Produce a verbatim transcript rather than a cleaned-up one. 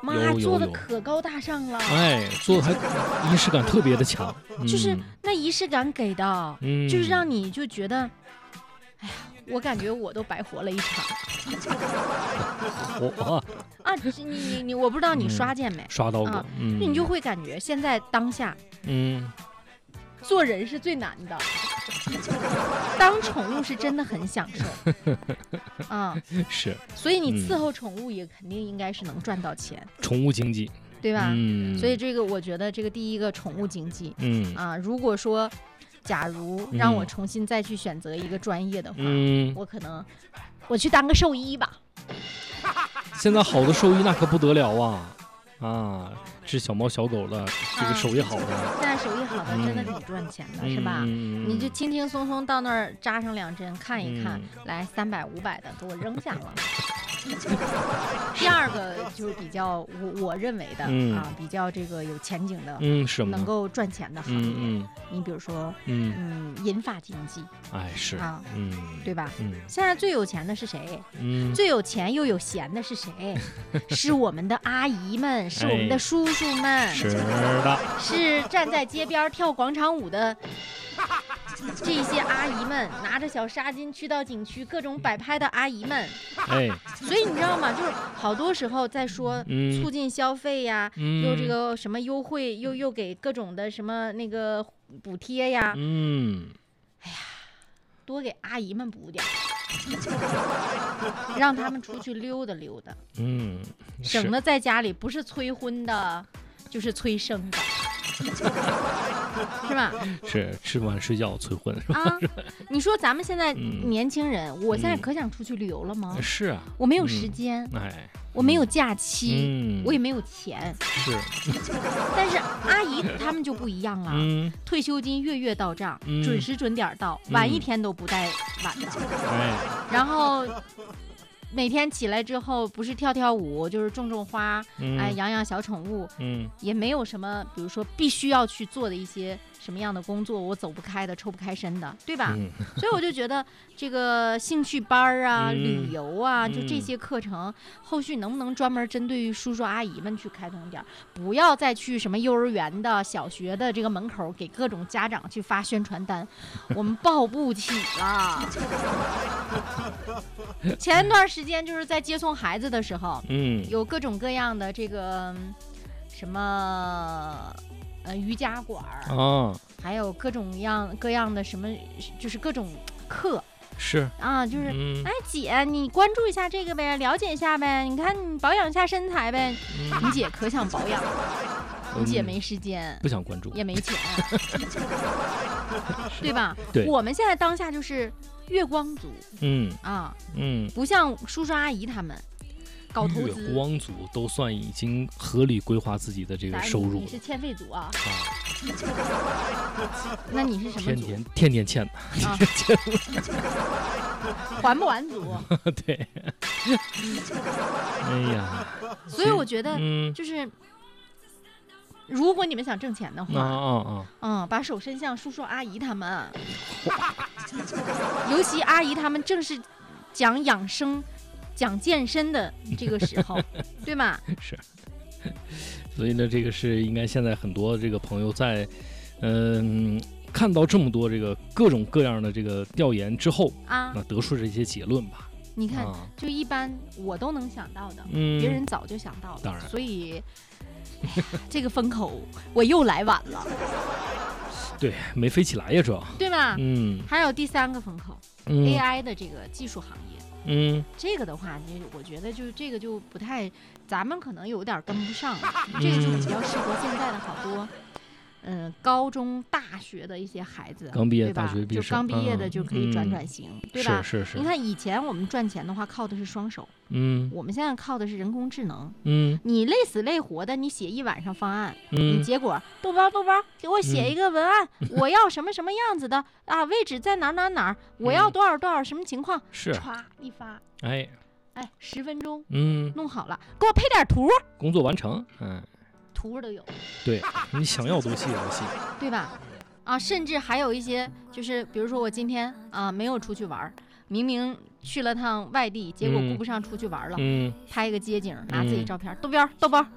妈做的可高大上了， 哎，做的还仪式感特别的强， 嗯、就是那仪式感给的， 嗯， 就是让你就觉得，哎呀，我感觉我都白活了一场。 我啊，你你你，我不知道你刷见没？ 嗯、刷到过， 啊、 嗯， 你就会感觉现在当下， 嗯， 做人是最难的。当宠物是真的很享受，啊， 是， 所以你伺候宠物也肯定应该是能赚到钱， 宠物经济， 对吧？ 嗯， 所以这个我觉得这个第一个宠物经济， 嗯啊，如果说假如让我重新再去选择一个专业的话， 嗯， 我可能我去当个兽医吧。 现在好的兽医那可不得了啊！啊，治小猫小狗的，这个手艺好的， 啊、现在手艺好的真的挺赚钱的， 嗯、 是吧？ 嗯、 你就轻轻松松到那儿扎上两针，看一看， 嗯、 来三百五百的给我扔下了。第二个就是比较我我认为的、嗯、啊，比较这个有前景的， 嗯，是能够赚钱的行业。 嗯， 你比如说， 嗯嗯，银发经济， 哎是啊， 嗯， 对吧？ 嗯， 现在最有钱的是谁？ 嗯， 最有钱又有闲的是谁？是我们的阿姨们，是我们的叔叔们， 哎、是的， 是站在街边跳广场舞的。这些阿姨们拿着小纱巾去到景区各种摆拍的阿姨们， 哎， 所以你知道吗？就是好多时候在说促进消费呀， 嗯、 又这个什么优惠，又又给各种的什么那个补贴呀， 嗯， 哎呀，多给阿姨们补点，让他们出去溜达溜达， 嗯， 省得在家里不是催婚的，就是催生的。是吧？ 是吃完睡觉催婚啊！你说咱们现在年轻人，嗯、我现在可想出去旅游了吗？ 嗯、是啊， 我没有时间， 嗯、哎， 我没有假期， 嗯、 我也没有钱。 是， 但是阿姨他们就不一样啊， 嗯、 退休金月月到账， 嗯、 准时准点到，晚一天都不带晚的。 哎， 然后。每天起来之后，不是跳跳舞，就是种种花， 嗯、 哎，养养小宠物， 嗯， 也没有什么，比如说必须要去做的一些什么样的工作，我走不开的、抽不开身的，对吧？ 嗯、 所以我就觉得这个兴趣班啊、 嗯、 旅游啊， 嗯、 就这些课程，后续能不能专门针对于叔叔阿姨们去开通点，不要再去什么幼儿园的、小学的这个门口给各种家长去发宣传单，我们抱不起了。前段时间就是在接送孩子的时候， 嗯， 有各种各样的这个什么呃瑜伽馆啊， 还有各种样各样的什么，就是各种课。 是啊，就是、 嗯、 哎姐，你关注一下这个呗，了解一下呗，你看你保养一下身材呗。嗯、你姐可想保养，你姐没时间， 不想关注， 也没钱，对吧？ 对， 我们现在当下就是月光族， 嗯啊， 嗯， 不像叔叔阿姨他们搞投资， 月光族都算已经合理规划自己的这个收入了。 你是欠费族啊？ 啊那你是什么族？ 天天天天欠的， 啊、还不完族？ 对。哎呀， 所以我觉得， 嗯， 就是。如果你们想挣钱的话， 啊啊啊， 嗯，把手伸向叔叔阿姨他们，尤其阿姨他们正是讲养生、讲健身的这个时候，对吧？ 是。所以呢，这个是应该现在很多这个朋友在，嗯、呃，看到这么多这个各种各样的这个调研之后啊， 那得出这些结论吧。 你看， 啊、 就一般我都能想到的， 嗯， 别人早就想到了， 当然， 所以。这个风口我又来晚了， 对，没飞起来呀，主要对吧？ 嗯， 还有第三个风口、 嗯、 ，A I 的这个技术行业， 嗯， 这个的话，你我觉得就这个就不太，咱们可能有点跟不上，嗯、这个就比较适合现在的好多。嗯，高中、大学的一些孩子， 刚毕业、 对吧？ 大学毕业， 就刚毕业的就可以转转型， 嗯、 对吧？ 是是是。 你看以前我们赚钱的话，靠的是双手， 嗯， 我们现在靠的是人工智能， 嗯， 你累死累活的，你写一晚上方案， 嗯， 你结果豆包豆包给我写一个文案，嗯、我要什么什么样子的啊，位置在哪哪哪，我要多少多少什么情况， 是， 歘一发， 哎哎，十分钟， 嗯， 弄好了，给我配点图， 工作完成，嗯。 图都有， 对，你想要多细多细， 对吧？啊，甚至还有一些，就是比如说我今天啊没有出去玩，明明去了趟外地，结果顾不上出去玩了， 嗯， 拍一个街景，拿自己照片，豆包豆包